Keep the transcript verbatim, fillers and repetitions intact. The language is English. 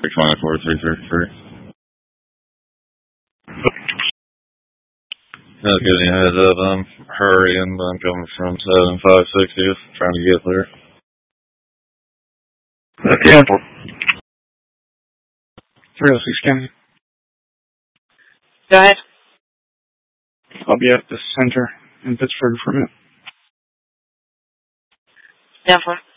twenty-four, three thirty-three. Not giving you a heads up, I'm hurrying, but I'm coming from seven five sixtieth, trying to get there. ten four. three oh six County. Go ahead. I'll be at the center in Pittsburgh for a minute. ten four.